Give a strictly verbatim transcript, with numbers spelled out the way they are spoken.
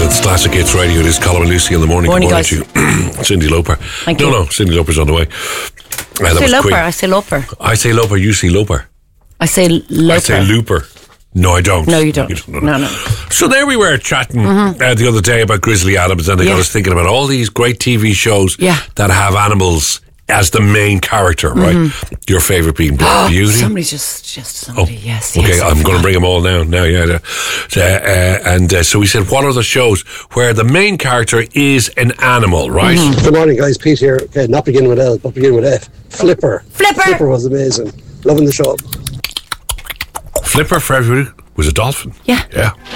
It's Classic Hits Radio. It is Colin and Lucy in the morning. Morning, Good guys. morning to you. Cindy Loper. Thank no, you. no, Cindy Loper's on the way. Uh, I that say was Loper, quick. I say Loper. I say Loper, you say Loper. I say Loper. I say Looper. No, I don't. No, you don't. know. No, no. So there we were chatting Mm-hmm. uh, the other day about Grizzly Adams, and I Yeah. got us thinking about all these great T V shows Yeah. that have animals as the main character, right? Your favourite being Black Beauty. Somebody just, just somebody, yes, Okay, yes. I'm going to bring them all now. Now, yeah, yeah. Uh, uh, and uh, so we said, what are the shows where the main character is an animal, right? Mm-hmm. Good morning, guys. Pete here. Okay, not beginning with L, but beginning with F. Flipper. Flipper. Flipper was amazing. Loving the show. Flipper for everybody was a dolphin. Yeah. Yeah.